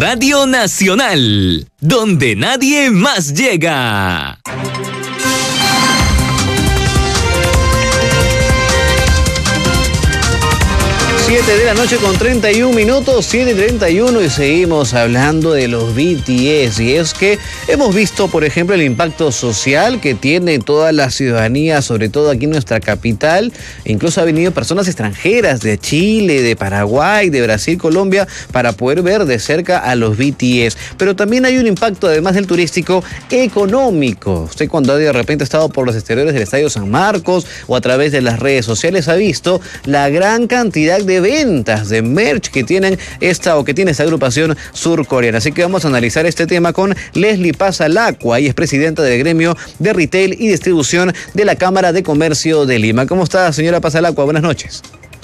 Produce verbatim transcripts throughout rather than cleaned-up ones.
Radio Nacional, donde nadie más llega. siete de la noche con treinta y un minutos, siete y treinta y uno, y seguimos hablando de los B T S. Y es que hemos visto, por ejemplo, el impacto social que tiene toda la ciudadanía, sobre todo aquí en nuestra capital. Incluso ha venido personas extranjeras de Chile, de Paraguay, de Brasil, Colombia, para poder ver de cerca a los B T S. Pero también hay un impacto, además del turístico, económico. Usted, cuando ha de repente estado por los exteriores del Estadio San Marcos o a través de las redes sociales, ha visto la gran cantidad de ventas de merch que tienen esta o que tiene esta agrupación surcoreana. Así que vamos a analizar este tema con Leslie Pasalacqua, ella es presidenta del gremio de retail y distribución de la Cámara de Comercio de Lima. ¿Cómo está, señora Pasalacqua? Buenas noches.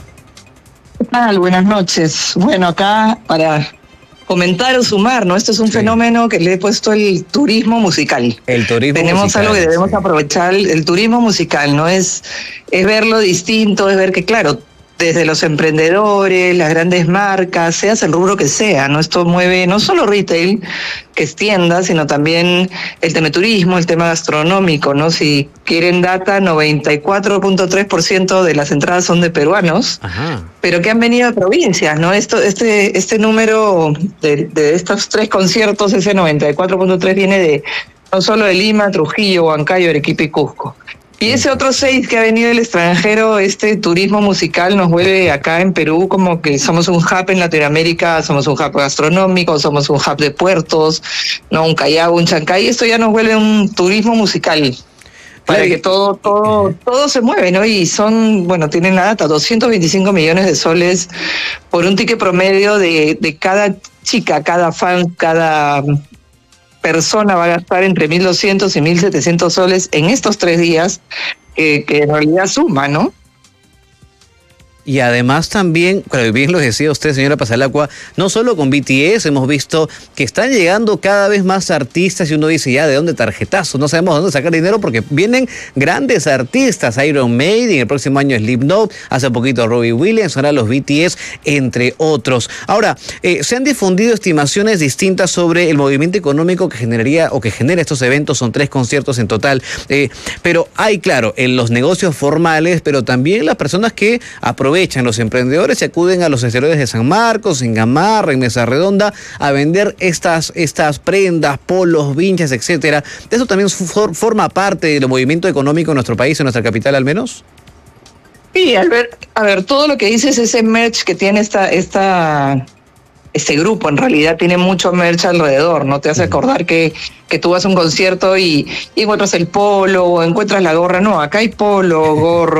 ¿Qué tal? Buenas noches. Bueno, acá para comentar o sumar, ¿no? Esto es un sí. fenómeno que le he puesto el turismo musical. El turismo Tenemos musical, algo que debemos sí. aprovechar, el, el turismo musical, ¿no? Es, es verlo distinto, es ver que, claro, desde los emprendedores, las grandes marcas, seas el rubro que sea, ¿no? Esto mueve no solo retail, que es tienda, sino también el tema turismo, el tema gastronómico, ¿no? Si quieren data, noventa y cuatro punto tres por ciento de las entradas son de peruanos, Ajá. pero que han venido de provincias, ¿no? Esto, este, este número de, de estos tres conciertos, ese noventa y cuatro punto tres viene de no solo de Lima, Trujillo, Huancayo, Arequipa y Cusco. Y ese otro seis que ha venido del extranjero, este turismo musical nos vuelve acá en Perú como que somos un hub en Latinoamérica, somos un hub gastronómico, somos un hub de puertos, no un Callao, un Chancay. Esto ya nos vuelve un turismo musical para claro. que todo, todo, todo se mueve, ¿no? Y son, bueno, tienen la data, doscientos veinticinco millones de soles por un ticket promedio de, de cada chica, cada fan, cada persona va a gastar entre mil doscientos y mil setecientos soles en estos tres días, eh, que en realidad suma, ¿no? Y además también, claro, bien lo decía usted, señora Pasalacqua, no solo con B T S, hemos visto que están llegando cada vez más artistas y uno dice ya, ¿de dónde tarjetazo? No sabemos dónde sacar dinero porque vienen grandes artistas, Iron Maiden, el próximo año Slipknot, hace poquito Robbie Williams, ahora los B T S, entre otros. Ahora, eh, se han difundido estimaciones distintas sobre el movimiento económico que generaría o que genera estos eventos, son tres conciertos en total, eh, pero hay, claro, en los negocios formales, pero también las personas que aprovechan Aprovechan los emprendedores y acuden a los exteriores de San Marcos, en Gamarra, en Mesa Redonda, a vender estas, estas prendas, polos, vinchas, etcétera. ¿Eso también for, forma parte del movimiento económico en nuestro país, en nuestra capital al menos? Sí, Albert, a ver, todo lo que dices, ese merch que tiene esta, esta, este grupo, en realidad tiene mucho merch alrededor, ¿no? Te hace acordar que, que tú vas a un concierto y, y encuentras el polo o encuentras la gorra. No, acá hay polo, gorro,